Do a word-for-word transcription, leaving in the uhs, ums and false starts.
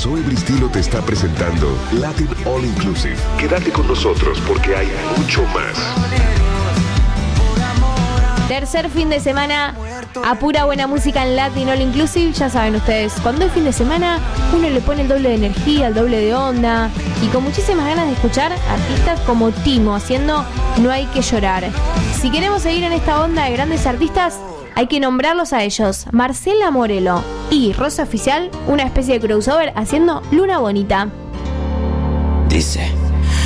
Zoe Bristilo te está presentando Latin All Inclusive. Quédate con nosotros porque hay mucho más. Tercer fin de semana a pura buena música en Latin All Inclusive. Ya saben ustedes, cuando es fin de semana uno le pone el doble de energía, el doble de onda y con muchísimas ganas de escuchar artistas como Timo haciendo No Hay Que Llorar. Si queremos seguir en esta onda de grandes artistas, hay que nombrarlos a ellos: Marcela Morelo y Rosa Oficial, una especie de crossover haciendo Luna Bonita. Dice: